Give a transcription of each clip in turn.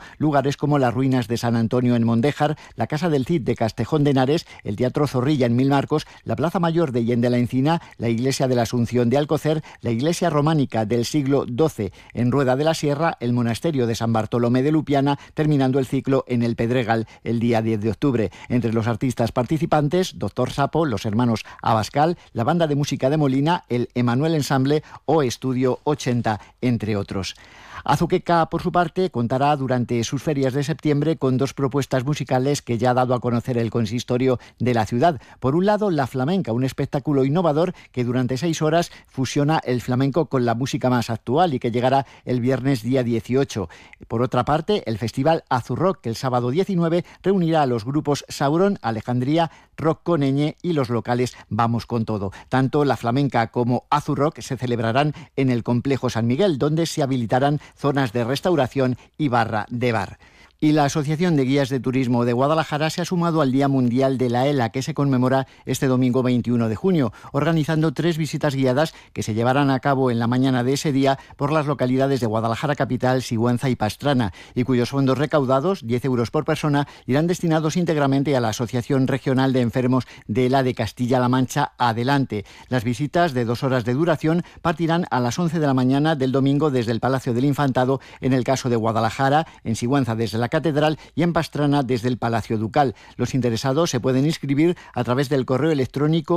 lugares como las ruinas de San Antonio en Mondéjar, la Casa del Cid de Castejón de Henares, el Teatro Zorrilla en Milmarcos, la Plaza Mayor de Yen de la Encina, la Iglesia de la Asunción de Alcocer, la Iglesia románica del siglo XII en Rueda de la Sierra, el Monasterio de San Bartolomé de Lupiana, terminando el ciclo en el Pedregal el día 10 de octubre. Entre los artistas participantes, Doctor Sapo, los hermanos Abascal, la Banda de Música de Molina, el Emanuel Ensamble o Estudio 80, entre otros. Azuqueca, por su parte, contará durante sus ferias de septiembre con dos propuestas musicales que ya ha dado a conocer el consistorio de la ciudad. Por un lado, La Flamenca, un espectáculo innovador que durante 6 horas fusiona el flamenco con la música más actual y que llegará el viernes día 18. Por otra parte, el festival Azurrock, que el sábado 19 reunirá a los grupos Sauron, Alejandría, Rock Coneñe y los locales Vamos con Todo. Tanto La Flamenca como Azurrock se celebrarán en el Complejo San Miguel, donde se habilitarán zonas de restauración y barra de bar. Y la Asociación de Guías de Turismo de Guadalajara se ha sumado al Día Mundial de la ELA, que se conmemora este domingo 21 de junio, organizando 3 visitas guiadas que se llevarán a cabo en la mañana de ese día por las localidades de Guadalajara Capital, Sigüenza y Pastrana, y cuyos fondos recaudados, 10 euros por persona, irán destinados íntegramente a la Asociación Regional de Enfermos de ELA de Castilla-La Mancha, Adelante. Las visitas de 2 horas de duración partirán a las 11 de la mañana del domingo desde el Palacio del Infantado, en el caso de Guadalajara, en Sigüenza desde la Catedral y en Pastrana desde el Palacio Ducal. Los interesados se pueden inscribir a través del correo electrónico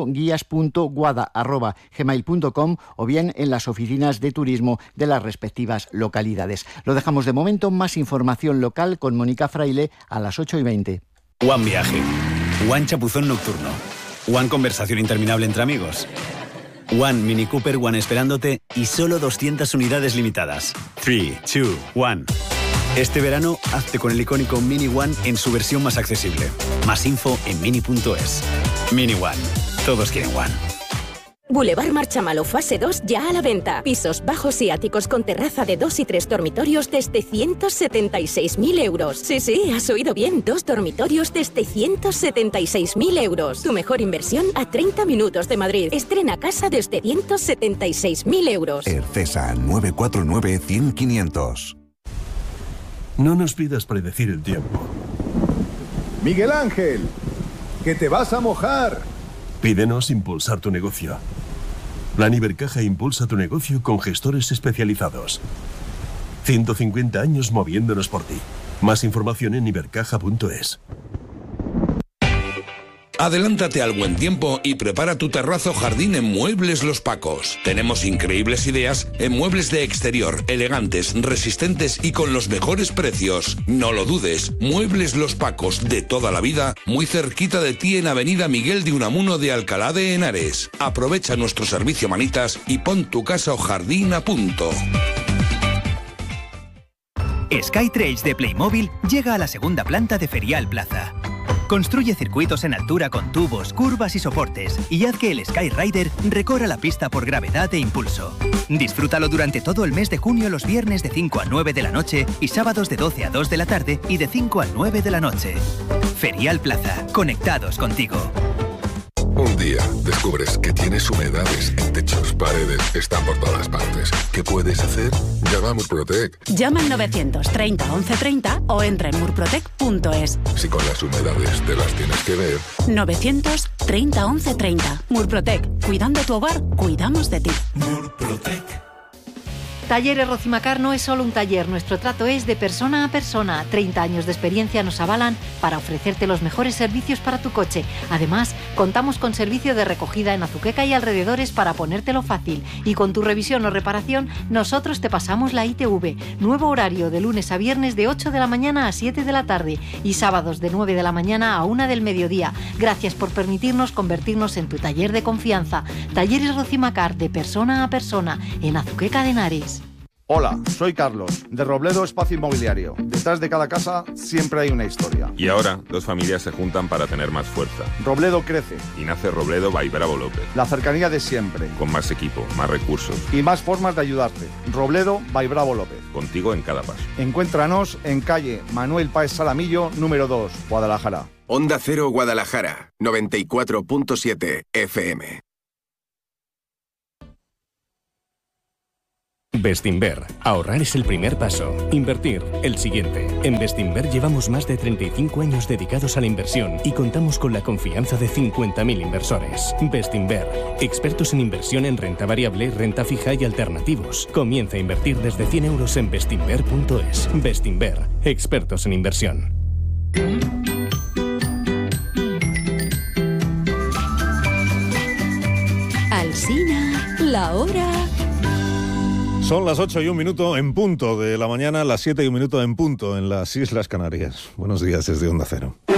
guías.guada@gmail.com o bien en las oficinas de turismo de las respectivas localidades. Lo dejamos de momento. Más información local con Mónica Fraile a las 8:20. One Viaje, One Chapuzón Nocturno, One Conversación Interminable entre amigos, One Mini Cooper One esperándote y solo 200 unidades limitadas. 3, 2, 1. Este verano, hazte con el icónico Mini One en su versión más accesible. Más info en mini.es. Mini One. Todos quieren One. Boulevard Marchamalo fase 2 ya a la venta. Pisos bajos y áticos con terraza de 2 y 3 dormitorios desde 176.000 euros. Sí, has oído bien. 2 dormitorios desde 176.000 euros. Tu mejor inversión a 30 minutos de Madrid. Estrena casa desde 176.000 euros. Ercesa 949-100-500. No nos pidas predecir el tiempo. Miguel Ángel, que te vas a mojar. Pídenos impulsar tu negocio. Plan Ibercaja impulsa tu negocio con gestores especializados. 150 años moviéndonos por ti. Más información en ibercaja.es. Adelántate al buen tiempo y prepara tu terrazo jardín en Muebles Los Pacos. Tenemos increíbles ideas en muebles de exterior, elegantes, resistentes y con los mejores precios. No lo dudes, Muebles Los Pacos, de toda la vida, muy cerquita de ti en Avenida Miguel de Unamuno de Alcalá de Henares. Aprovecha nuestro servicio manitas y pon tu casa o jardín a punto. Skytrails de Playmobil llega a la segunda planta de Ferial Plaza. Construye circuitos en altura con tubos, curvas y soportes y haz que el Skyrider recorra la pista por gravedad e impulso. Disfrútalo durante todo el mes de junio, los viernes de 5 a 9 de la noche y sábados de 12 a 2 de la tarde y de 5 a 9 de la noche. Ferial Plaza, conectados contigo. Un día descubres que tienes humedades en techos, paredes, están por todas partes. ¿Qué puedes hacer? Llama a Murprotec. Llama al 930 1130 o entra en murprotec.es. Si con las humedades te las tienes que ver. 930 1130. Murprotec. Cuidando tu hogar, cuidamos de ti. Murprotec. Talleres Rocimacar no es solo un taller, nuestro trato es de persona a persona. 30 años de experiencia nos avalan para ofrecerte los mejores servicios para tu coche. Además, contamos con servicio de recogida en Azuqueca y alrededores para ponértelo fácil. Y con tu revisión o reparación, nosotros te pasamos la ITV. Nuevo horario de lunes a viernes de 8 de la mañana a 7 de la tarde y sábados de 9 de la mañana a 1 del mediodía. Gracias por permitirnos convertirnos en tu taller de confianza. Talleres Rocimacar, de persona a persona, en Azuqueca de Henares. Hola, soy Carlos, de Robledo Espacio Inmobiliario. Detrás de cada casa siempre hay una historia. Y ahora, 2 familias se juntan para tener más fuerza. Robledo crece. Y nace Robledo by Bravo López. La cercanía de siempre. Con más equipo, más recursos. Y más formas de ayudarte. Robledo by Bravo López. Contigo en cada paso. Encuéntranos en calle Manuel Páez Salamillo, número 2, Guadalajara. Onda Cero Guadalajara, 94.7 FM. Bestinver. Ahorrar es el primer paso. Invertir, el siguiente. En Bestinver llevamos más de 35 años dedicados a la inversión y contamos con la confianza de 50.000 inversores. Bestinver. Expertos en inversión en renta variable, renta fija y alternativos. Comienza a invertir desde 100 euros en bestinver.es. Bestinver. Expertos en inversión. Alsina, la hora. Son las 8:01 en punto de la mañana, las 7:01 en punto en las Islas Canarias. Buenos días desde Onda Cero.